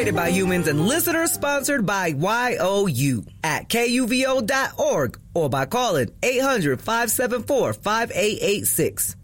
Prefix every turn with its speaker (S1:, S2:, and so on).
S1: created by humans and listeners sponsored by YOU at KUVO.org or by calling 800-574-5886.